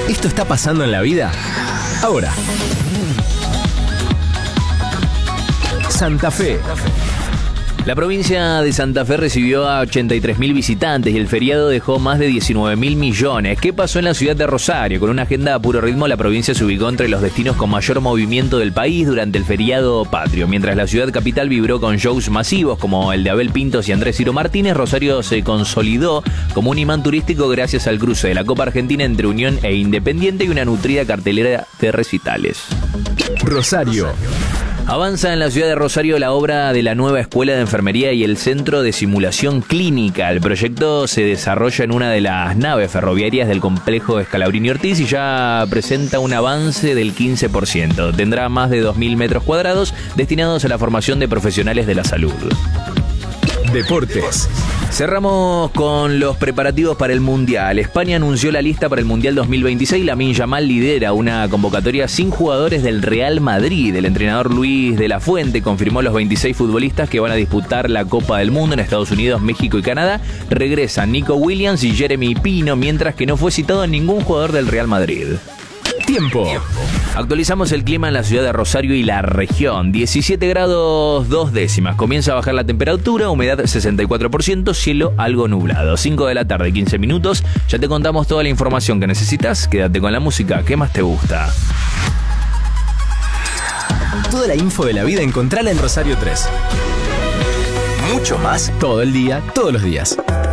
¿Esto está pasando en la vida? Ahora. Santa Fe. La provincia de Santa Fe recibió a 83.000 visitantes y el feriado dejó más de 19.000 millones. ¿Qué pasó en la ciudad de Rosario? Con una agenda a puro ritmo, la provincia se ubicó entre los destinos con mayor movimiento del país durante el feriado patrio. Mientras la ciudad capital vibró con shows masivos como el de Abel Pintos y Andrés Ciro Martínez, Rosario se consolidó como un imán turístico gracias al cruce de la Copa Argentina entre Unión e Independiente y una nutrida cartelera de recitales. Rosario. Avanza en la ciudad de Rosario la obra de la nueva escuela de enfermería y el centro de simulación clínica. El proyecto se desarrolla en una de las naves ferroviarias del complejo Scalabrini Ortiz y ya presenta un avance del 15%. Tendrá más de 2.000 metros cuadrados destinados a la formación de profesionales de la salud. Deportes. Cerramos con los preparativos para el Mundial. España anunció la lista para el Mundial 2026. Lamine Yamal lidera una convocatoria sin jugadores del Real Madrid. El entrenador Luis de la Fuente confirmó los 26 futbolistas que van a disputar la Copa del Mundo en Estados Unidos, México y Canadá. Regresan Nico Williams y Jeremy Pino, mientras que no fue citado ningún jugador del Real Madrid. Tiempo. Actualizamos el clima en la ciudad de Rosario y la región. 17 grados 2 décimas. Comienza a bajar la temperatura, humedad 64%, cielo algo nublado. 5 de la tarde, 15 minutos. Ya te contamos toda la información que necesitas. Quédate con la música que más te gusta. Toda la info de la vida encontrala en Rosario 3. Mucho más todo el día, todos los días.